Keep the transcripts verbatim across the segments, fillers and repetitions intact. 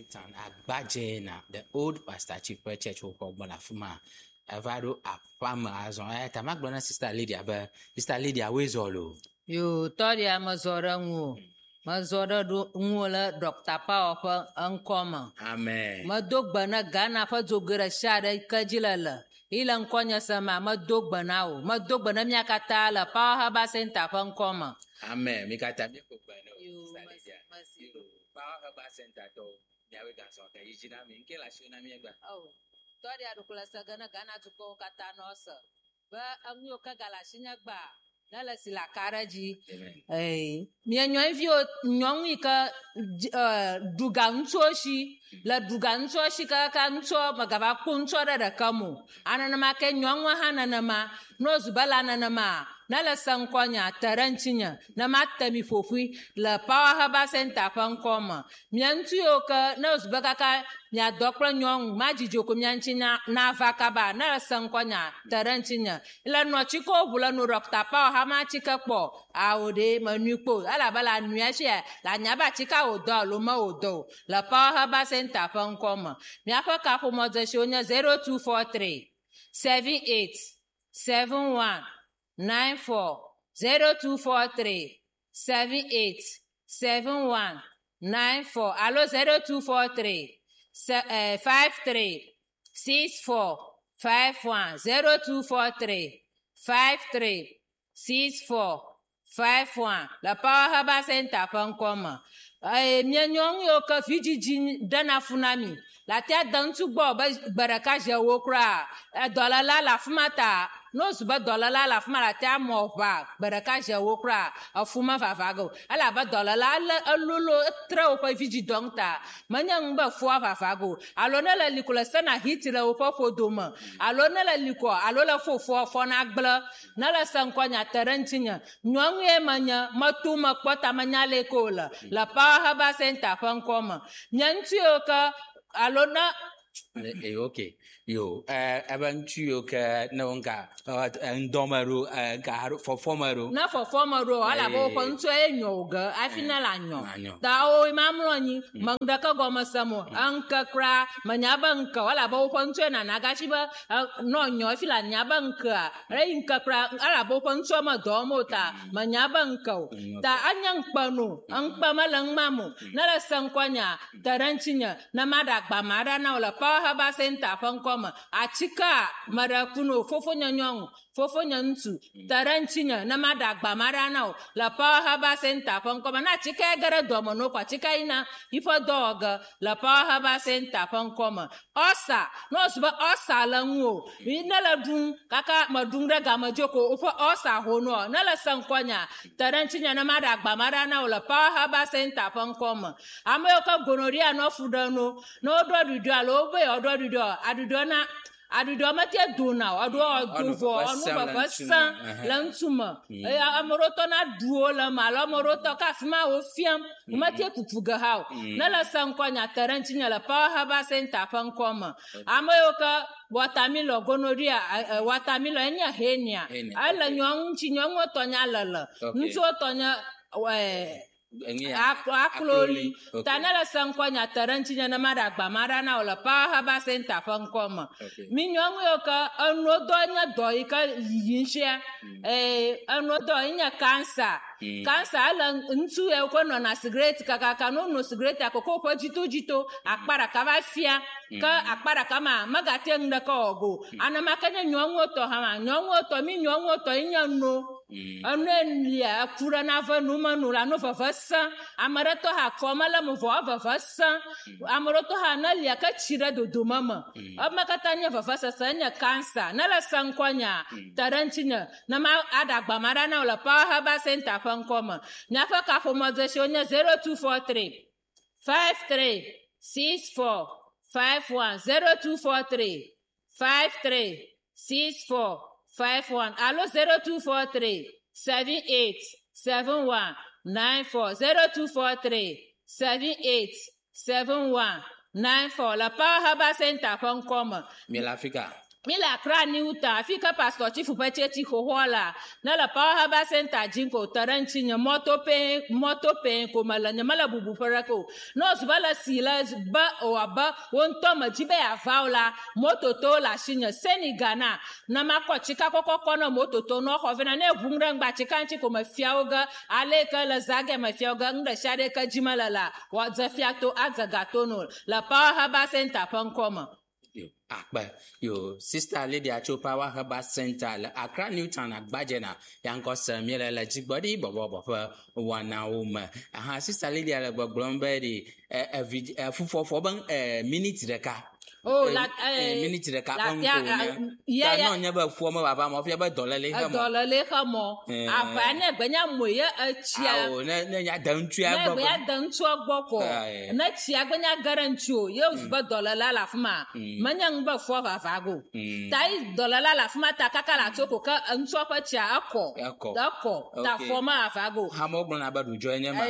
Town, Agbajena, the old Pastor Chief Church of Bonafuma. Avado Apama Azon, Tamagbona Sister Lydia, but Sister Lydia Wizolo. You thought ya Mazora Wu. Mazora do Unwola, Doctor Power, Uncommon. Amen. Madogbana Gana Fazogura Shada Kajilala. Ilan Konya Sama, Madogbanao, Madogbana Miakatala, Power Haba Center, Uncommon. Amen. Mikata You Power Haba Center, Yawigan Soka, Yijina, Minkela Shuna Miega. Oh. Tori adukula sagana gana tuko kata nosa. Ba amyo kagala shinyagba. Nala sila karaji. Eh, mienyo hivyo nyongi ka duga nchoshi. La duga nchoshi ka ka ncho magava kuncho da kamu. Anana make nyongwa hana nama. Nozubala nama. Nala sankonya taranchinya. Namata mi fofui. La Power Haba Center pankoma. Miantu yoka nozubaka ka nya dokra nyong maji joko mianchinya na vakaba na sankonya taranchinya. Ila no chiko bula no rokta pa hama chika po. Aode manupo. Ala bala nuashe. La nyaba chika odo lo ma odo. La Power Haba Center pankoma. Miapa kapo modeshonya zero two four three seven eight seven one nine four zero two four three seven eight seven one nine four. Allo zero two four three five three six four five one zero two four three five three six four five one. La Power Haba Center pankoma. Eh, mianyong yo ka vijiji dana funami. La tia dantu bo ba baraka je wokra. E dolala la fumata. No suba dolala la fuma la tia mo ba baraka je wokra. Afuma vavago. Ala ba dolala lolo tre o pa viji dongta. Manyang ba fwa vavago. Alona la likola sana hiti la o pa fodoma. Alona la liko, alola fo fo fo na gbla. Na la sankonya tarantinya. Nyong e manya matuma kwata manya lekola. La Power Haba Center pankoma. Nyantu yoka alona Eh, okay. Yo, uh, Abantu ka Nonga, and Domaro, uh, for former. na for former ro ala bo ponto enyoga afinal anyo da o imamroni mangdaka goma samo anka kra manyabanka wala bo ponto na nagashiba no nyo afila nyabanka reinka kra ala bo ponto ma domota manyabanka da anyang panu ankpa malang mamu na la sankwanya taranchinya na madagba mara na wala Power Haba Center pankoma achika mara kuno fofo nyanyong fofo nyantu taranchinya na madagba mara na la Power Haba Center pankoma na chika gara domo no kwa chika ina ifo dog la Power Haba Center pankoma osa no suba osa la nwo ina la dun kaka madungra gama joko ufo osa hono na la sankwanya taranchinya na madagba mara na la Power Haba Center pankoma amoyo ka gonoria no fudano no do dudu alo be odo dudu adudu na adudu mate dona odo oduvo onu baba san lantuma e amoroto na duo la malo amoroto ka fima ofiam mate kufuga hawo na la sankwanya taranchinya la Power Haba Center pankoma amoyo ka watamilo gonoria watamilo enya henia ala nyong chinyong otonya lala ntu otonya we akloli tanala sankwanya taranchinya na madagba mara na ola Power Haba Center pankoma minyongo yoka anodonya doika yinshe eh anodonya cancer cancer ala ntu e ko no na cigarette kaka kanu no cigarette akoko po jito jito akpara kava fia ka akpara kama magate ndaka ogo ana makanya nyongo to ha nyongo to mi nyongo to inyano anenlia akura na va numa nula no vavasa amarato ha komala mo vavasa amarato ha na lia ka chira do do mama amakatanya vavasa sanya cancer na la sankwanya taranchinya na ma adagba mara na la Power Haba Center pankoma nyafa ka formation zero two four three five three six four five one zero two four three five three six four five one allo zero two four three seven eight seven one nine four zero two four three seven eight seven one nine four la Power Haba Center pankoma Milafika mi la kra ni uta afika pastor chief peche ti ho hola na la power haba center jinko taranchi nya moto pe moto pe ko mala nya mala bubu parako no zbala sila ba o aba won to ma jibe avaula moto to la shinya senigana na mako chika kokoko no moto to no hovena ne vungra ngba chika nchi ko mafiaoga ale ka la zage mafiaoga nda shade ka jimala la wa zafiato azagato no la power haba center pankoma yo akba yo sister Lydia Chopa wa Haba Center la Accra Newtown agbaje na yanko samire la jigbodi bobo bobo wana uma aha sister Lydia la gbogbombe di eh fufo fo ban eh minute reka oh la eh minute reka ban ko ya ya no nya ba fuo ma baba mo fia ba dollar le ha mo dollar le ha mo aba na gbanya moye achia oh na na nya dantua gbogbo na ya dantua gboko na chia gbanya garantio ye usba dollar la la fuma manya ngba fuo va vago tai dollar la la fuma ta kakala toko ka ntwa pa chia akọ akọ ta forma vago ha mo gbona ba du jo nyama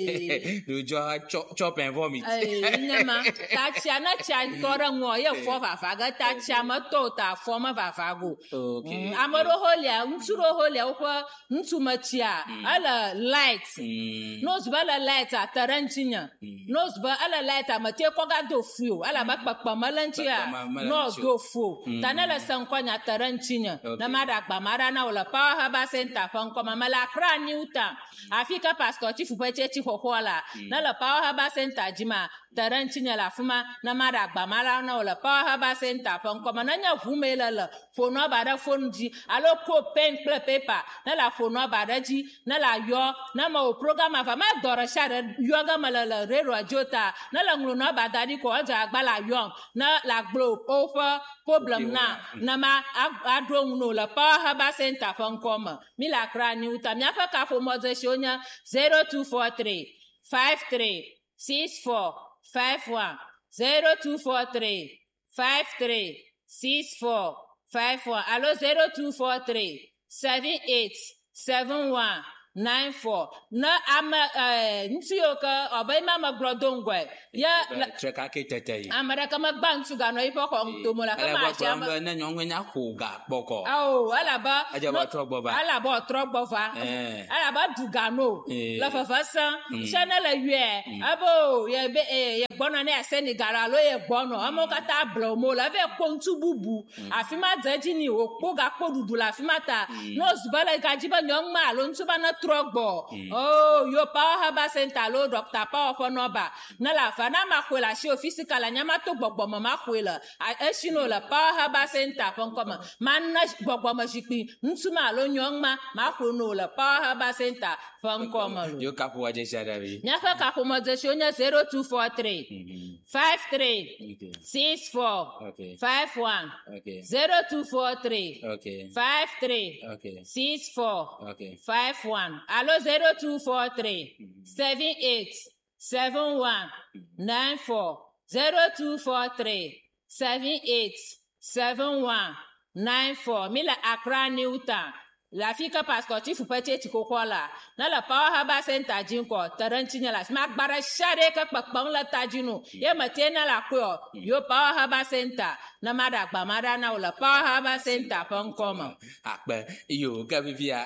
du jo chop and vomit eh nyama ta chia na chia tora ngo ye fuo va vaga ta chia ma to ta forma va vago okay amaro holia nsuro holia ko ntuma chia ala light nos bala light ataranchinya nos ba ala light amate ko ga do fuo ala ba kpakpa malanchia no do fuo tanala sankwanya taranchinya na mada gba mara na ola power haba center fanko mama la Accra Newtown afika pastor chief peche chi hohola na la power haba center jima taranchinya la fuma na mada gba mara na ola power haba center fanko mananya vumela la fono bada fonji alo ko pen ple paper na la fono bada ji na la yo na ma o program ava ma dora share yoga malala rero jota na la nglo na bada di ko ja agbala yo na la glo over problem na na ma adro no la power haba center fanko ma mi la Accra Newtown mi afa ka fo mo ze shonya zero two four three five three six four five one zero two four three five three six four five one allo zero two four three seven eight seven one nine four na ama eh ntio ka obai mama grodongwe ya treka ke tete amara kama bantu ga no ipo ko ntomola kama achama na nyonwe nya kuga boko oh alaba ajaba trogbo ba alaba trogbo fa alaba dugano la fafasa chana la yue abo ye be ye gbono na Senegal alo ye gbono amokata blomo la ve kontu bubu afima zaji ni okpo ga podudu la afimata no zubala gajiba nyongma lo ntuba na trogbo oh yo power haba center lo doctor power for noba na la fa na makwela shi office kala nyama to gbogbo mama kwela e shino la power haba center fon koma man na gbogbo ma shipi ntuma lo nyongma makwo no la power haba center fon koma lo yo kapo waje shadawi nya fa kapo mo je shonya zero two four three five three six four five one zero two four three five three six four five one allo zero two four three seven eight seven one nine four zero two four three seven eight seven one nine four mi la Accra Newtown la fika pastor chief peche chikokola na la power haba center jinko taranchinya la sma gbara share ka kpakpam la tajinu ye matena la ko yo power haba center na mada gba mada na la power haba center pankoma akpe yo ka vivia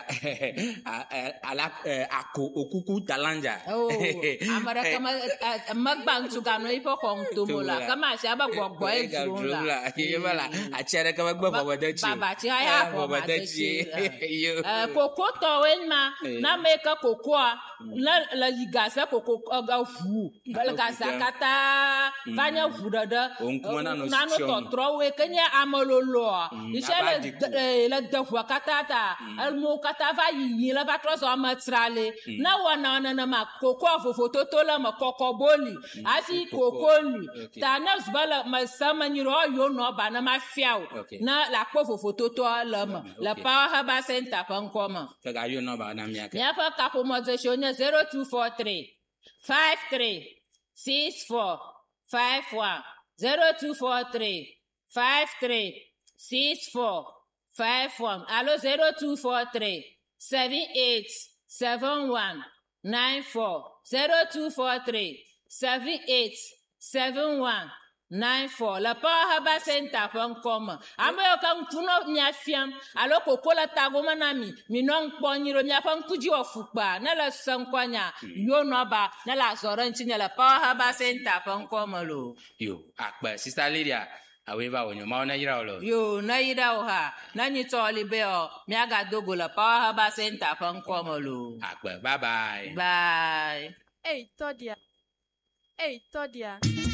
ala ako okuku talanja oh amara kama magbantu gano ipo kontomola kama shaba gbogbo e la ye bala a chere ka gbogbo baba dachi baba chi aya baba dachi yo koko to wenma na meka koko la la yigasa koko ga fu bala gasa kata vanya vudada na no to trowe kenya amololo ishele la defu kata ta almo kata va yi la va trozo amatrale na wana na na ma koko fofoto to la ma koko boli afi kokoli ta na zbala ma samanyiro yo no ba na ma fiao na la ko fofoto to la ma la power haba center pankoma kaga yo no ba na miaka ya fa kapo mo ze shonya zero two four three five three six four five one zero two four three five three six four five one allo zero two four three seven eight seven one nine four zero two four three seven eight seven one nine four le Power Herbal Center ƒe ŋkɔme. Ame yiwo ke ŋku nɔ mia fiam alo koko le tagome na mi, mi nɔ ŋkpɔ nyi ɖo miaƒe ŋkudzi wɔ fukpa ne le se ŋkɔnya yo nɔba ne le azɔ ɖe ŋuti nye le Power Herbal Center ƒe ŋkɔme lo. Yo, akpe Sister Lydia, awoe va wonyo mawo ne yra lo. Yo, ne yi ɖe wo ha, ne nyitɔ li be o, miagado go le Power Herbal Center ƒe ŋkɔme lo. Akpe, bye bye. Bye. Hey, Todia. Hey, Todia.